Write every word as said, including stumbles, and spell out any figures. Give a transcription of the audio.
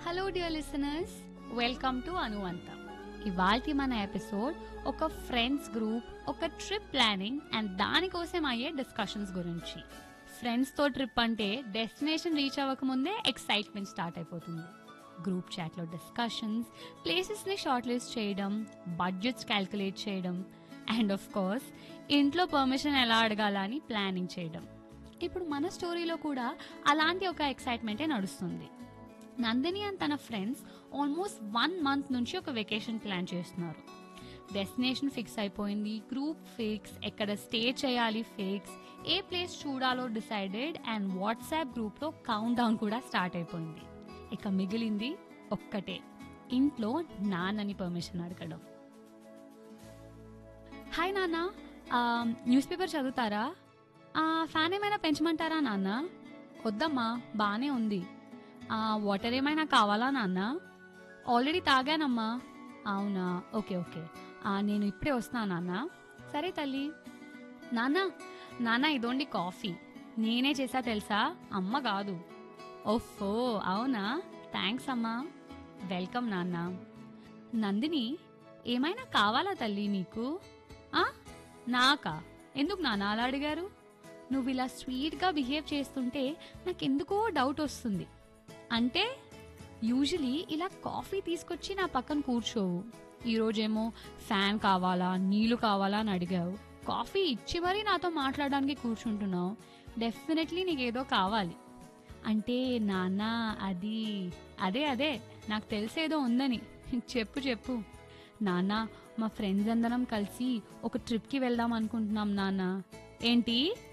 Hello dear listeners, welcome to అనువంత. ఇవాల్టి మన episode ఒక ఫ్రెండ్స్ గ్రూప్, ఒక ట్రిప్ ప్లానింగ్ అండ్ దానికోసం అయ్యే డిస్కషన్స్ గురించి. ఫ్రెండ్స్తో ట్రిప్ అంటే డెస్టినేషన్ రీచ్ అవ్వకముందే ఎక్సైట్మెంట్ స్టార్ట్ అయిపోతుంది. గ్రూప్ చాట్లో డిస్కషన్స్, ప్లేసెస్ని షార్ట్ లిస్ట్ చేయడం, బడ్జెట్స్ క్యాల్కులేట్ చేయడం అండ్ ఆఫ్ కోర్స్ ఇంట్లో పర్మిషన్ ఎలా అడగాల అని ప్లానింగ్ చేయడం. ఇప్పుడు మన స్టోరీలో కూడా అలాంటి ఒక ఎక్సైట్మెంటే నడుస్తుంది. నందిని అండ్ తన ఫ్రెండ్స్ ఆల్మోస్ట్ వన్ మంత్ నుంచి ఒక వెకేషన్ ప్లాన్ చేస్తున్నారు. డెస్టినేషన్ ఫిక్స్ అయిపోయింది, గ్రూప్ ఫిక్స్, ఎక్కడ స్టే చేయాలి ఫిక్స్, ఏ ప్లేస్ చూడాలో డిసైడెడ్ అండ్ వాట్సాప్ గ్రూప్లో కౌంట్ డౌన్ కూడా స్టార్ట్ అయిపోయింది. ఇక మిగిలింది ఒక్కటే, ఇంట్లో నాన్నని పర్మిషన్ అడగడం. హాయ్ నాన్న, న్యూస్ పేపర్ చదువుతారా? ఫ్యాన్ ఏమైనా పెంచమంటారా నాన్న? వద్దమ్మా, బాగానే ఉంది. వాటర్ ఏమైనా కావాలా నాన్న? ఆల్రెడీ తాగానమ్మా. అవునా, ఓకే ఓకే, నేను ఇప్పుడే వస్తాను నాన్న. సరే తల్లి. నాన్న నాన్న ఇదోండి కాఫీ, నేనే చేసా తెలుసా, అమ్మ కాదు. ఓఫో అవునా, థ్యాంక్స్ అమ్మా. వెల్కమ్ నాన్న. నందిని, ఏమైనా కావాలా తల్లి నీకు? నాకా? ఎందుకు నాన్న అలా అడిగారు? నువ్వు ఇలా స్వీట్గా బిహేవ్ చేస్తుంటే నాకెందుకో డౌట్ వస్తుంది. అంటే యూజువలీ ఇలా కాఫీ తీసుకొచ్చి నా పక్కన కూర్చోవు, ఈరోజేమో ఫ్యాన్ కావాలా, నీళ్లు కావాలా అని అడిగావు. కాఫీ ఇచ్చి మరీ నాతో మాట్లాడడానికి కూర్చుంటున్నావు. డెఫినెట్లీ నీకేదో కావాలి. అంటే నాన్న అది అదే అదే నాకు తెలిసేదో ఉందని. చెప్పు చెప్పు. నాన్న, మా ఫ్రెండ్స్ అందరం కలిసి ఒక ట్రిప్కి వెళ్దాం అనుకుంటున్నాం నాన్న. ఏంటి,